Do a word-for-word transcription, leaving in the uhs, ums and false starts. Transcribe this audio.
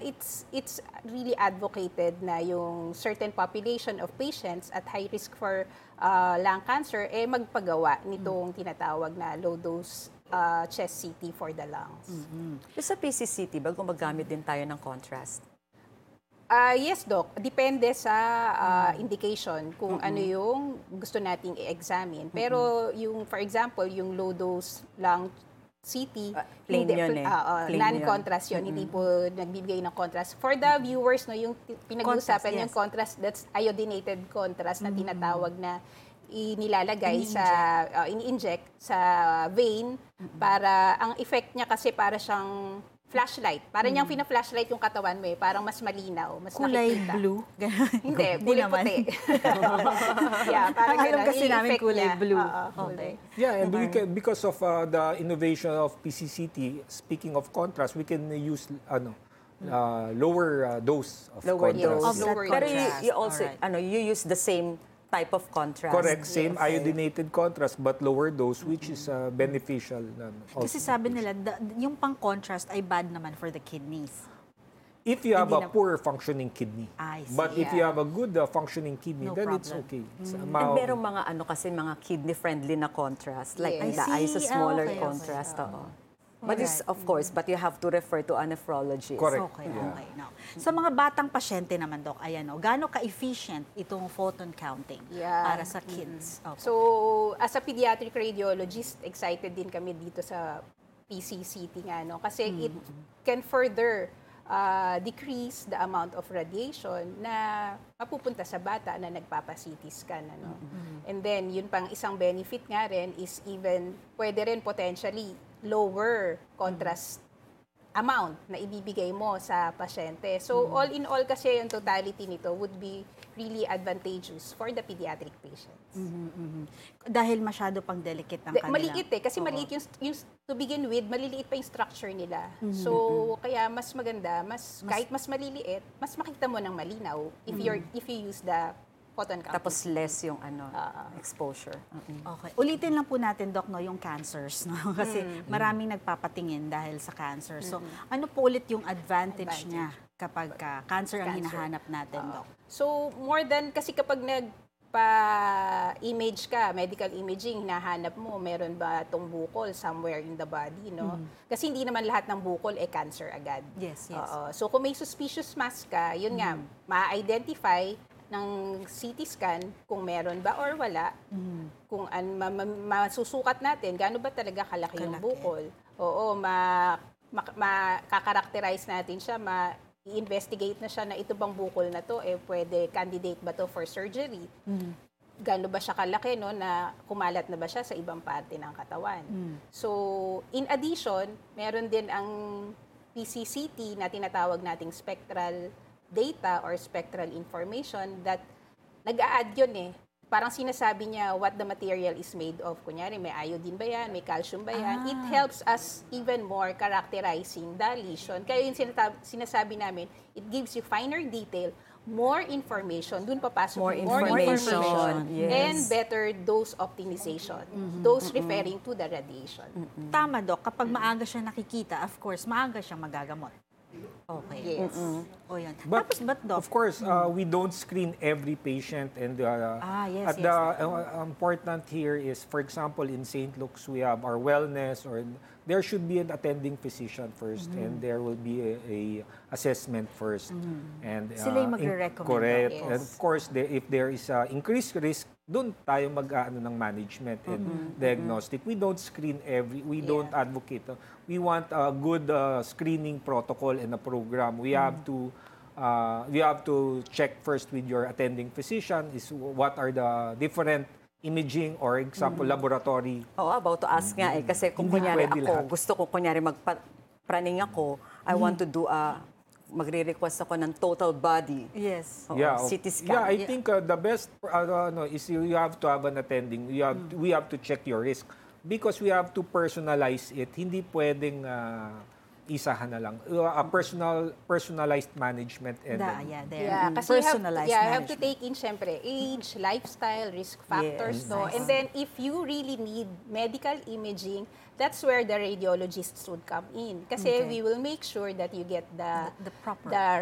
it's it's really advocated na yung certain population of patients at high risk for uh, lung cancer eh magpagawa nitong tinatawag na low dose uh, chest C T for the lungs. Mm-hmm. Sa P C C T ba gumagamit din tayo ng contrast? Uh, yes, Doc. Depende sa uh, indication kung mm-hmm. ano yung gusto nating i-examine. Pero mm-hmm. yung, for example, yung low-dose lung C T, uh, plain hindi, yun eh. Uh, uh, non-contrast yun. Mm-hmm. Hindi po nagbibigay ng contrast. For the viewers, no, yung pinag-uusapan yes. yung contrast, that's iodinated contrast mm-hmm. na tinatawag na inilalagay sa, uh, ini-inject sa vein mm-hmm. para, ang effect niya kasi para siyang flashlight. Parang hmm. yung pina-flashlight yung katawan mo eh. Parang mas malinaw, mas kulay nakikita. Blue? Hindi, kulay puti. Yeah, parang alam kasi namin kulay niya. Blue. Uh, kulay. Yeah, and we can, because of uh, the innovation of P C C T, speaking of contrast, we can use ano, uh, lower uh, dose of lower contrast. Dose. Lower Pero you, you also, right. ano, you use the same type of contrast. Correct, same yes. iodinated contrast but lower dose which is uh, beneficial. Kasi sabi nila, the, yung pang-contrast ay bad naman for the kidneys. If you have Hindi a na... poor functioning kidney. I see, but if yeah. you have a good uh, functioning kidney, no then problem. it's okay. It's mm. And merong mga ano kasi mga kidney-friendly na contrast. Like yes. the eyes a smaller oh, okay, contrast. Okay. Oo. But right. it's, of course, but you have to refer to a nephrologist. Correct. Okay, yeah. okay. Now, sa mga batang pasyente naman, Doc, ayan o, gaano ka-efficient itong photon counting yeah. para sa kids? Mm-hmm. Okay. So, as a pediatric radiologist, excited din kami dito sa P C C T nga, no? Kasi mm-hmm. it can further uh, decrease the amount of radiation na mapupunta sa bata na nagpapa-C T scan. Ano? Mm-hmm. And then, yun pang isang benefit nga rin is even, pwede rin potentially lower contrast mm-hmm. amount na ibibigay mo sa pasyente. So, mm-hmm. all in all kasi yung totality nito would be really advantageous for the pediatric patients. Mm-hmm, mm-hmm. Dahil masyado pang delicate ang kanila. Maliit eh, kasi Oo. maliit yung, yung, to begin with, maliliit pa yung structure nila. Mm-hmm. So, mm-hmm. kaya mas maganda, mas, mas kahit mas maliliit, mas makita mo ng malinaw if mm-hmm. you're if you use the photon counting. Tapos less yung ano, uh, exposure. Mm-hmm. Okay. Ulitin lang po natin, Doc, no, yung cancers. No? Kasi mm-hmm. maraming nagpapatingin dahil sa cancer. So, mm-hmm. ano po ulit yung advantage, advantage. niya kapag uh, cancer ang cancer. hinahanap natin, uh, Doc? So, more than, kasi kapag nagpa-image ka, medical imaging, hinahanap mo, meron ba itong bukol somewhere in the body, no? Mm-hmm. Kasi hindi naman lahat ng bukol eh cancer agad. Yes, yes. Uh, so, kung may suspicious mass ka, yun mm-hmm. nga, ma-identify ng C T scan kung meron ba or wala, mm-hmm. kung an, ma, ma, masusukat natin, gaano ba talaga kalaki, kalaki. yung bukol. Oo, ma, ma, ma-karakterize natin siya, ma, i-investigate na siya na ito bang bukol na to, eh pwede candidate ba to for surgery. Mm-hmm. Gaano ba siya kalaki, no, na kumalat na ba siya sa ibang parte ng katawan. Mm-hmm. So, in addition, meron din ang P C C T na tinatawag nating spectral data or spectral information that nag-a-add yun eh. Parang sinasabi niya what the material is made of. Kunyari, may iodine ba yan? May calcium ba yan? Ah. It helps us even more characterizing the lesion. Kaya yung sinasabi, sinasabi namin, it gives you finer detail, more information. Doon papasok more more information, information yes. and better dose optimization. Mm-hmm. Dose mm-hmm. referring to the radiation. Mm-hmm. Tama, Doc. Kapag maaga siya nakikita, of course, maaga siyang magagamot. Okay. Yes. Mm-hmm. O yan. But, Tapos, but Doc? Of course, uh, we don't screen every patient. And uh, ah, yes, at yes, the yes. uh, important here is, for example, in Saint Luke's, we have our wellness, or there should be an attending physician first, mm-hmm. and there will be a, a assessment first. Mm-hmm. And uh, Sila yung magre-recommend. Correct. Yes. And of course, there, if there is uh, increased risk, doon tayo mag-ano ng management and mm-hmm. diagnostic. We don't screen every, we yeah. don't advocate. Uh, we want a good uh, screening protocol and a program. We mm-hmm. have to uh, we have to check first with your attending physician is what are the different imaging or example mm-hmm. laboratory. Oh, about to ask mm-hmm. nga eh kasi kung Hindi kunyari ako, lahat. gusto ko kunyari magpraning ako, I mm-hmm. want to do a magre-request ako ng total body. Yes. Oo, yeah, C T scan. Yeah, I yeah. think uh, the best uh, no, is you, you have to have an attending. You have, mm. We have to check your risk because we have to personalize it. Hindi pwedeng uh, isahan na lang. Uh, a personal, personalized management. And Da, then- yeah, there. Yeah, Mm. kasi you have, Personalized yeah, you have to management. take in, syempre, age, lifestyle, risk factors, Yes. no? Nice. And then, if you really need medical imaging, that's where the radiologists would come in. Kasi Okay. we will make sure that you get the, The- the proper. the